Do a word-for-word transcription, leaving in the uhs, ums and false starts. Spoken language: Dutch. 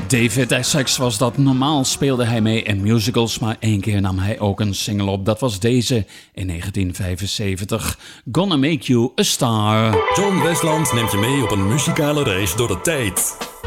David Essex was dat. Normaal speelde hij mee in musicals, maar één keer nam hij ook een single op. Dat was deze in negentien vijfenzeventig. Gonna Make You a Star. John Westland neemt je mee op een muzikale reis door de tijd.